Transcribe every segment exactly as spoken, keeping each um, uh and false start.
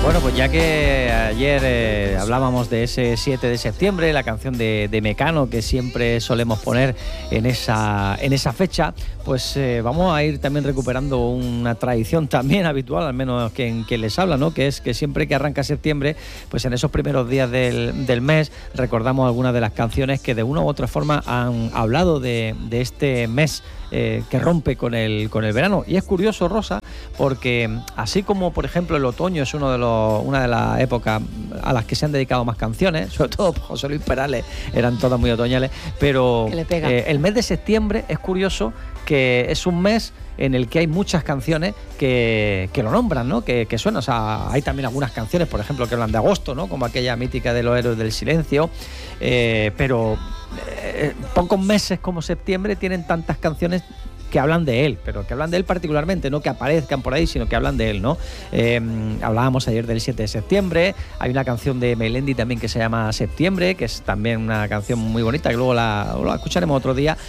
Bueno, pues ya que ayer eh, hablábamos de ese siete de septiembre, la canción de, de Mecano que siempre solemos poner en esa, en esa fecha, pues eh, vamos a ir también recuperando una tradición también habitual, al menos quien, quien les habla, ¿no? Que es que siempre que arranca septiembre, pues en esos primeros días del, del mes recordamos algunas de las canciones que de una u otra forma han hablado de, de este mes eh, que rompe con el, con el verano. Y es curioso, Rosa, porque así como por ejemplo el otoño es uno de los una de las épocas a las que se han dedicado más canciones, sobre todo José Luis Perales, eran todas muy otoñales, pero eh, el mes de septiembre es curioso que es un mes en el que hay muchas canciones que, que lo nombran, ¿no? Que, que suenan. O sea, hay también algunas canciones, por ejemplo, que hablan de agosto, ¿no? Como aquella mítica de los héroes del silencio, eh, pero eh, pocos meses como septiembre tienen tantas canciones que hablan de él, pero que hablan de él particularmente, no que aparezcan por ahí, sino que hablan de él, ¿no? Eh, hablábamos ayer del siete de septiembre, hay una canción de Melendi también que se llama Septiembre, que es también una canción muy bonita, que luego la, la escucharemos otro día,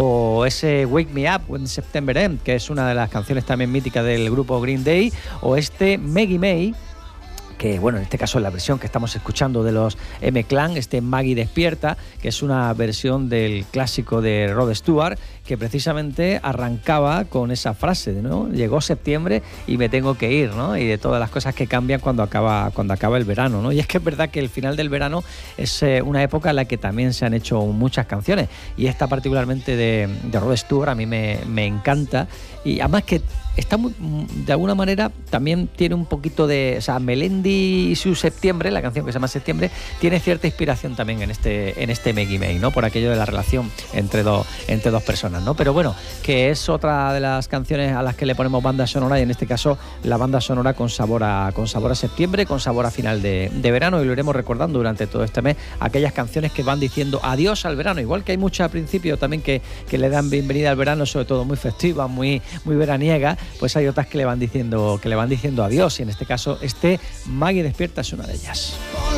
o ese Wake Me Up When September Ends, que es una de las canciones también míticas del grupo Green Day, o este Maggie May, que bueno, en este caso es la versión que estamos escuchando de los M-Clan, este Maggie Despierta, que es una versión del clásico de Rod Stewart, que precisamente arrancaba con esa frase, ¿no? Llegó septiembre y me tengo que ir, ¿no? Y de todas las cosas que cambian cuando acaba, cuando acaba el verano, ¿no? Y es que es verdad que el final del verano es eh, una época en la que también se han hecho muchas canciones, y esta particularmente de, de Rod Stewart a mí me, me encanta, y además que está muy, de alguna manera también tiene un poquito de, o sea, Melendi y su Septiembre, la canción que se llama Septiembre, tiene cierta inspiración también en este en este Maggie May, ¿no? Por aquello de la relación entre dos entre dos personas, ¿no? Pero bueno, que es otra de las canciones a las que le ponemos banda sonora, y en este caso la banda sonora con sabor a con sabor a septiembre, con sabor a final de, de verano, y lo iremos recordando durante todo este mes, aquellas canciones que van diciendo adiós al verano, igual que hay muchas al principio también que, que le dan bienvenida al verano, sobre todo muy festivas, muy muy veraniegas, pues hay otras que le van diciendo que le van diciendo adiós, y en este caso este Maggie Despierta es una de ellas.